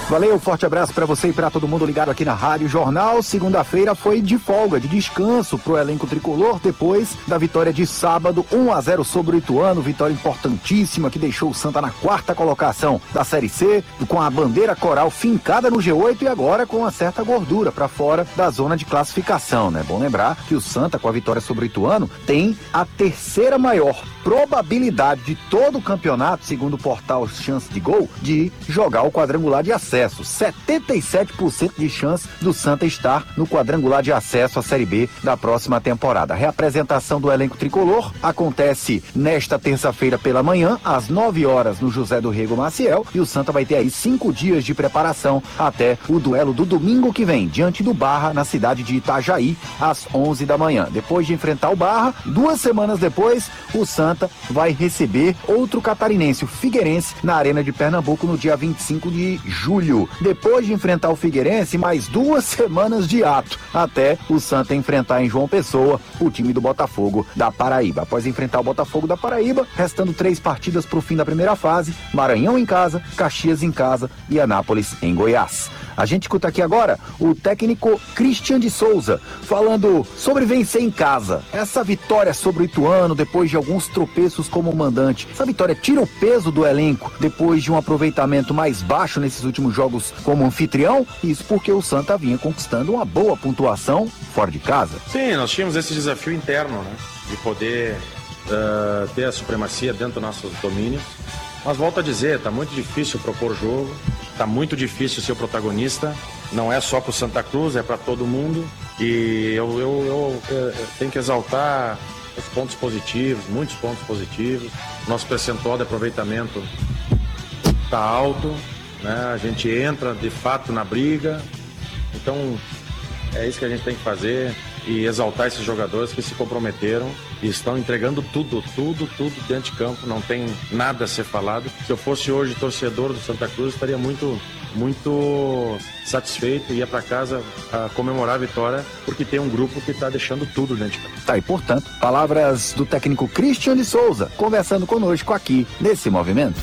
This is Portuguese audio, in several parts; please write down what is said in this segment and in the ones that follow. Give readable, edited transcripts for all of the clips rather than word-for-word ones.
Valeu, forte abraço pra você e pra todo mundo ligado aqui na Rádio Jornal. Segunda-feira foi de folga, de descanso pro elenco tricolor, depois da vitória de sábado, 1-0 sobre o Ituano, vitória importantíssima que deixou o Santa na 4ª colocação da Série C, com a bandeira coral fincada no G8 e agora com uma certa gordura pra fora da zona de classificação, né? Bom lembrar que o Santa, com a vitória sobre o Ituano, tem a 3ª maior probabilidade de todo o campeonato, segundo o portal Chance de Gol, de jogar o quadrangular de acesso. 77% de chance do Santa estar no quadrangular de acesso à Série B da próxima temporada. A reapresentação do elenco tricolor acontece nesta terça-feira pela manhã, às 9 horas, no José do Rego Maciel, e o Santa vai ter aí 5 dias de preparação até o duelo do domingo que vem, diante do Barra, na cidade de Itajaí, às 11 da manhã. Depois de enfrentar o Barra, 2 semanas depois, o Santa vai receber outro catarinense, o Figueirense, na Arena de Pernambuco no dia 25 de julho. Depois de enfrentar o Figueirense, mais 2 semanas de ato, até o Santa enfrentar em João Pessoa o time do Botafogo da Paraíba. Após enfrentar o Botafogo da Paraíba, restando 3 partidas para o fim da primeira fase, Maranhão em casa, Caxias em casa e Anápolis em Goiás. A gente escuta aqui agora o técnico Christian de Souza, falando sobre vencer em casa. Essa vitória sobre o Ituano, depois de alguns tropeços como mandante, essa vitória tira o peso do elenco depois de um aproveitamento mais baixo nesses últimos jogos como anfitrião? Isso porque o Santa vinha conquistando uma boa pontuação fora de casa. Sim, nós tínhamos esse desafio interno, né? De poder ter a supremacia dentro dos nossos domínios. Mas volto a dizer, tá muito difícil propor jogo, tá muito difícil ser o protagonista, não é só pro Santa Cruz, é para todo mundo, e eu tenho que exaltar os pontos positivos, muitos pontos positivos. Nosso percentual de aproveitamento tá alto, né? A gente entra de fato na briga, então é isso que a gente tem que fazer e exaltar esses jogadores que se comprometeram e estão entregando tudo dentro de campo, não tem nada a ser falado. Se eu fosse hoje torcedor do Santa Cruz, estaria muito satisfeito e ia para casa a comemorar a vitória, porque tem um grupo que está deixando tudo dentro de campo. Tá, e portanto, palavras do técnico Christian de Souza, conversando conosco aqui nesse movimento.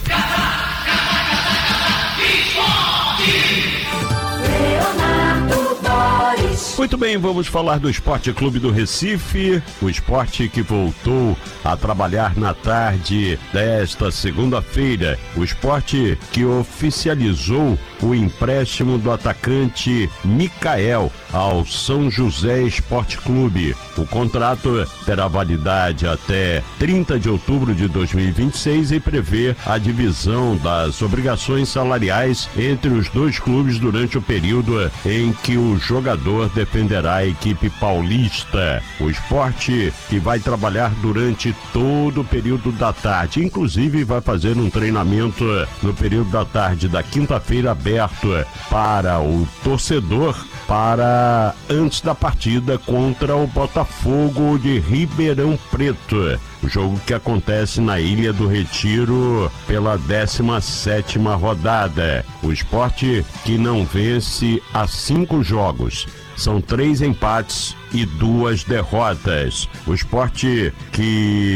Muito bem, vamos falar do Esporte Clube do Recife, o esporte que voltou a trabalhar na tarde desta segunda-feira, o esporte que oficializou o empréstimo do atacante Micael ao São José Esporte Clube. O contrato terá validade até 30 de outubro de 2026 e prevê a divisão das obrigações salariais entre os dois clubes durante o período em que o jogador defenderá a equipe paulista. O esporte que vai trabalhar durante todo o período da tarde, inclusive vai fazer um treinamento no período da tarde da quinta-feira aberto para o torcedor, para antes da partida contra o Botafogo de Ribeirão Preto. O jogo que acontece na Ilha do Retiro pela 17ª rodada. O esporte que não vence há 5 jogos. São 3 empates e 2 derrotas. O esporte que